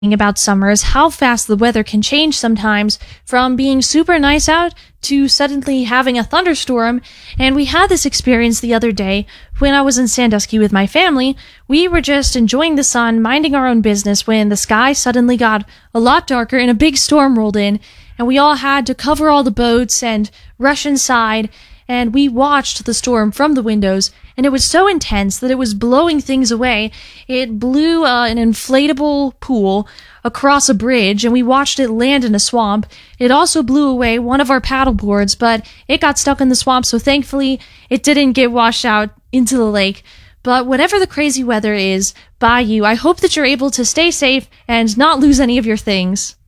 About summer is how fast the weather can change sometimes from being super nice out to suddenly having a thunderstorm. And we had this experience the other day when I was in Sandusky with my family. We were just enjoying the sun, minding our own business when the sky suddenly got a lot darker and a big storm rolled in, and we all had to cover all the boats and rush inside. And we watched the storm from the windows, and it was so intense that it was blowing things away. It blew an inflatable pool across a bridge, and we watched it land in a swamp. It also blew away one of our paddle boards, but it got stuck in the swamp, so thankfully it didn't get washed out into the lake. But whatever the crazy weather is by you, I hope that you're able to stay safe and not lose any of your things.